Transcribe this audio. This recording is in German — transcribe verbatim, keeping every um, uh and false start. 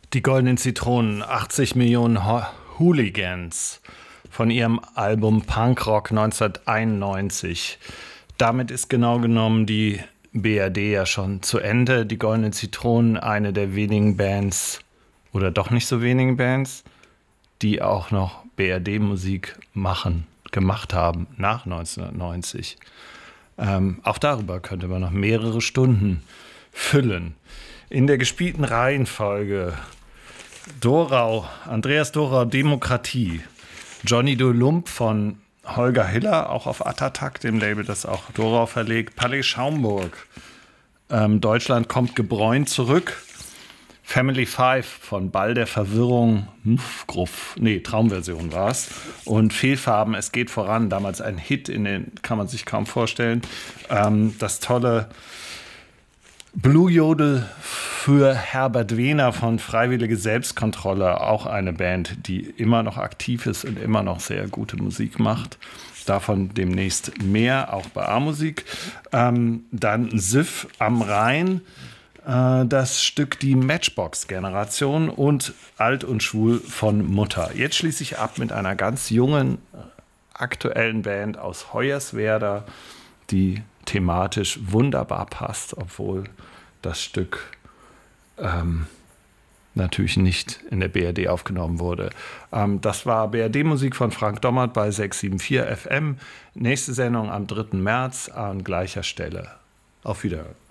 Die Goldenen Zitronen, achtzig Millionen Ho- Hooligans von ihrem Album Punkrock neunzehnhunderteinundneunzig. Damit ist genau genommen die B R D ja schon zu Ende. Die Goldenen Zitronen, eine der wenigen Bands, oder doch nicht so wenigen Bands, die auch noch B R D-Musik machen, gemacht haben nach neunzehnhundertneunzig. Ähm, auch darüber könnte man noch mehrere Stunden füllen. In der gespielten Reihenfolge Dorau, Andreas Dorau, Demokratie. Johnny Do Lump von Holger Hiller, auch auf Attatak, dem Label, das auch Dorau verlegt. Palais Schaumburg, ähm, Deutschland kommt gebräunt zurück. Family Five von Ball der Verwirrung, Muffgruff, nee, Traumversion war es. Und Fehlfarben, es geht voran, damals ein Hit, in den kann man sich kaum vorstellen. Ähm, das tolle Blue Jodel für Herbert Wehner von Freiwillige Selbstkontrolle, auch eine Band, die immer noch aktiv ist und immer noch sehr gute Musik macht. Davon demnächst mehr, auch bei A-Musik. Ähm, dann Siff am Rhein, äh, das Stück Die Matchbox-Generation und Alt und Schwul von Mutter. Jetzt schließe ich ab mit einer ganz jungen, aktuellen Band aus Hoyerswerda, die thematisch wunderbar passt, obwohl das Stück ähm, natürlich nicht in der B R D aufgenommen wurde. Ähm, das war B R D-Musik von Frank Dommert bei sechs sieben vier F M. Nächste Sendung am dritten März an gleicher Stelle. Auf Wiederhören.